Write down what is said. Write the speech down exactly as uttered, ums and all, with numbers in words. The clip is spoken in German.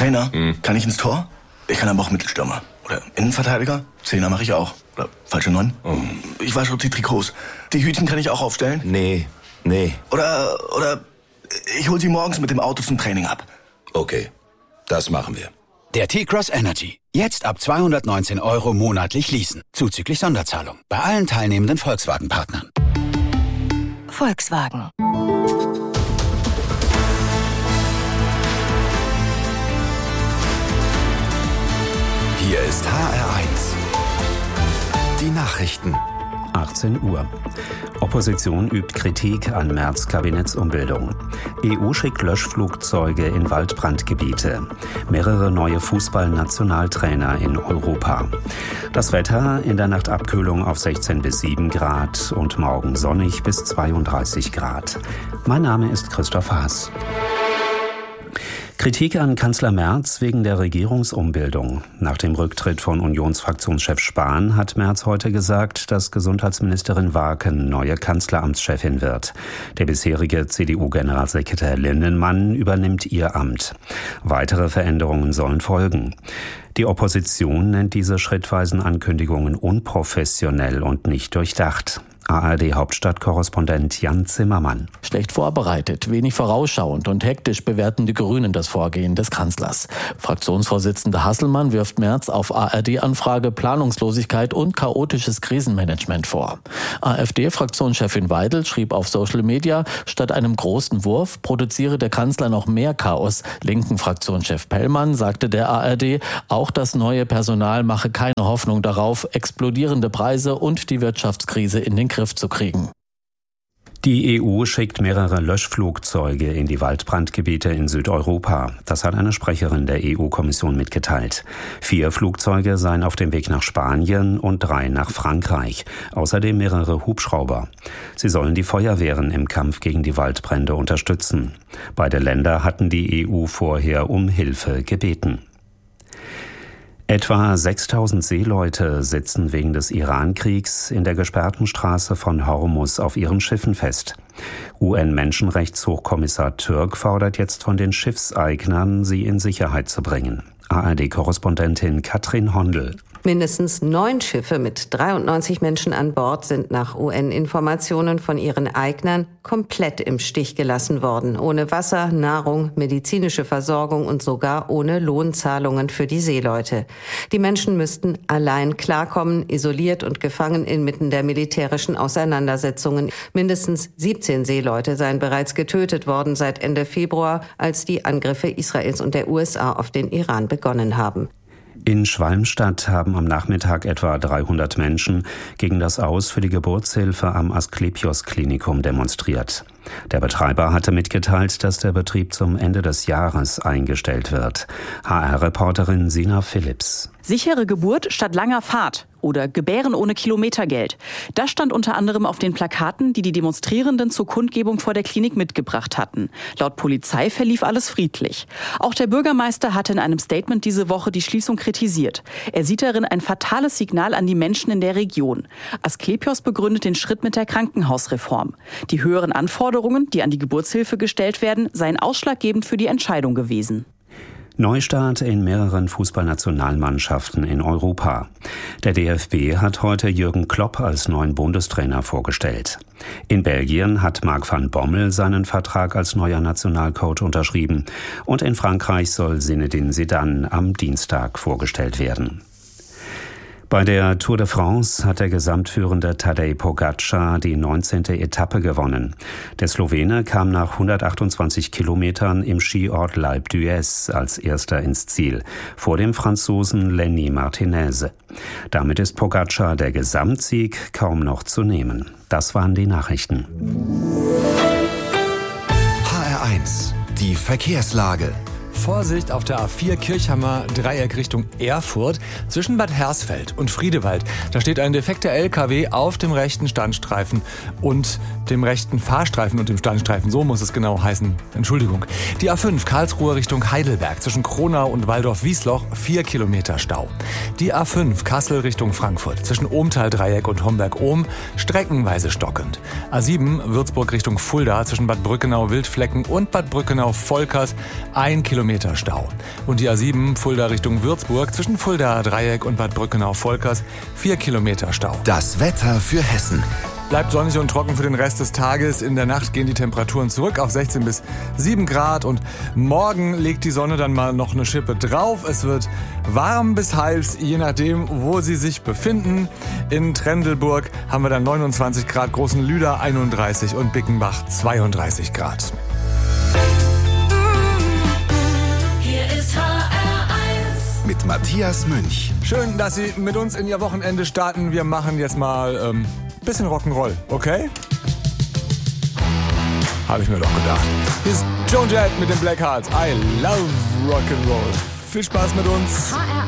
Trainer. Hm. Kann ich ins Tor? Ich kann aber auch Mittelstürmer. Oder Innenverteidiger. Zehner mache ich auch. Oder falsche Neun. Oh. Ich wasche auch die Trikots. Die Hütchen kann ich auch aufstellen. Nee, nee. Oder, oder ich hol sie morgens mit dem Auto zum Training ab. Okay, das machen wir. Der T-Cross Energy. Jetzt ab zweihundertneunzehn Euro monatlich leasen. Zuzüglich Sonderzahlung. Bei allen teilnehmenden Volkswagen-Partnern. Volkswagen. Hier ist H R eins. Die Nachrichten. achtzehn Uhr. Opposition übt Kritik an Merz Kabinettsumbildung. E U schickt Löschflugzeuge in Waldbrandgebiete. Mehrere neue Fußballnationaltrainer in Europa. Das Wetter: in der Nacht Abkühlung auf sechzehn bis sieben Grad und morgen sonnig bis zweiunddreißig Grad. Mein Name ist Christoph Haas. Kritik an Kanzler Merz wegen der Regierungsumbildung. Nach dem Rücktritt von Unionsfraktionschef Spahn hat Merz heute gesagt, dass Gesundheitsministerin Waaken neue Kanzleramtschefin wird. Der bisherige C D U-Generalsekretär Lindenmann übernimmt ihr Amt. Weitere Veränderungen sollen folgen. Die Opposition nennt diese schrittweisen Ankündigungen unprofessionell und nicht durchdacht. A R D-Hauptstadtkorrespondent Jan Zimmermann. Schlecht vorbereitet, wenig vorausschauend und hektisch bewerten die Grünen das Vorgehen des Kanzlers. Fraktionsvorsitzender Hasselmann wirft Merz auf A R D-Anfrage Planungslosigkeit und chaotisches Krisenmanagement vor. AfD-Fraktionschefin Weidel schrieb auf Social Media, statt einem großen Wurf produziere der Kanzler noch mehr Chaos. Linken Fraktionschef Pellmann sagte der A R D, auch das neue Personal mache keine Hoffnung darauf, explodierende Preise und die Wirtschaftskrise in den Griff zu kriegen. Die E U schickt mehrere Löschflugzeuge in die Waldbrandgebiete in Südeuropa. Das hat eine Sprecherin der E U-Kommission mitgeteilt. Vier Flugzeuge seien auf dem Weg nach Spanien und drei nach Frankreich. Außerdem mehrere Hubschrauber. Sie sollen die Feuerwehren im Kampf gegen die Waldbrände unterstützen. Beide Länder hatten die E U vorher um Hilfe gebeten. Etwa sechstausend Seeleute sitzen wegen des Iran-Kriegs in der gesperrten Straße von Hormuz auf ihren Schiffen fest. U N-Menschenrechtshochkommissar Türk fordert jetzt von den Schiffseignern, sie in Sicherheit zu bringen. A R D-Korrespondentin Katrin Hondel. Mindestens neun Schiffe mit dreiundneunzig Menschen an Bord sind nach U N-Informationen von ihren Eignern komplett im Stich gelassen worden. Ohne Wasser, Nahrung, medizinische Versorgung und sogar ohne Lohnzahlungen für die Seeleute. Die Menschen müssten allein klarkommen, isoliert und gefangen inmitten der militärischen Auseinandersetzungen. Mindestens siebzehn Seeleute seien bereits getötet worden seit Ende Februar, als die Angriffe Israels und der U S A auf den Iran begonnen haben. In Schwalmstadt haben am Nachmittag etwa dreihundert Menschen gegen das Aus für die Geburtshilfe am Asklepios-Klinikum demonstriert. Der Betreiber hatte mitgeteilt, dass der Betrieb zum Ende des Jahres eingestellt wird. H R-Reporterin Sina Phillips. Sichere Geburt statt langer Fahrt oder Gebären ohne Kilometergeld. Das stand unter anderem auf den Plakaten, die die Demonstrierenden zur Kundgebung vor der Klinik mitgebracht hatten. Laut Polizei verlief alles friedlich. Auch der Bürgermeister hatte in einem Statement diese Woche die Schließung kritisiert. Er sieht darin ein fatales Signal an die Menschen in der Region. Asklepios begründet den Schritt mit der Krankenhausreform. Die höheren Anforderungen, die an die Geburtshilfe gestellt werden, seien ausschlaggebend für die Entscheidung gewesen. Neustart in mehreren Fußballnationalmannschaften in Europa. Der D F B hat heute Jürgen Klopp als neuen Bundestrainer vorgestellt. In Belgien hat Marc van Bommel seinen Vertrag als neuer Nationalcoach unterschrieben. Und in Frankreich soll Zinedine Zidane am Dienstag vorgestellt werden. Bei der Tour de France hat der Gesamtführende Tadej Pogačar die neunzehnte Etappe gewonnen. Der Slowene kam nach hundertachtundzwanzig Kilometern im Skiort L'Alpe d'Huez als erster ins Ziel, vor dem Franzosen Lenny Martinez. Damit ist Pogačar der Gesamtsieg kaum noch zu nehmen. Das waren die Nachrichten. H R eins, die Verkehrslage. Vorsicht auf der A vier Kirchhammer Dreieck Richtung Erfurt zwischen Bad Hersfeld und Friedewald. Da steht ein defekter L K W auf dem rechten Standstreifen und dem rechten Fahrstreifen und dem Standstreifen. So muss es genau heißen. Entschuldigung. Die A fünf Karlsruhe Richtung Heidelberg zwischen Kronau und Waldorf-Wiesloch vier Kilometer Stau. Die A fünf Kassel Richtung Frankfurt zwischen Ohmtal-Dreieck und Homberg-Ohm streckenweise stockend. A sieben Würzburg Richtung Fulda zwischen Bad Brückenau-Wildflecken und Bad Brückenau-Volkers ein Kilometer Kilometer Stau. Und die A sieben Fulda Richtung Würzburg zwischen Fulda Dreieck und Bad Brückenau-Volkers vier Kilometer Stau. Das Wetter für Hessen. Bleibt sonnig und trocken für den Rest des Tages. In der Nacht gehen die Temperaturen zurück auf sechzehn bis sieben Grad. Und morgen legt die Sonne dann mal noch eine Schippe drauf. Es wird warm bis heiß, je nachdem, wo Sie sich befinden. In Trendelburg haben wir dann neunundzwanzig Grad, Großen Lüder einunddreißig und Bickenbach zweiunddreißig Grad. Hier ist H R eins. Mit Matthias Münch. Schön, dass Sie mit uns in Ihr Wochenende starten. Wir machen jetzt mal ähm, bisschen Rock'n'Roll, okay? Habe ich mir doch gedacht. Hier ist Joan Jett mit den Black Hearts. I love Rock'n'Roll. Viel Spaß mit uns. H R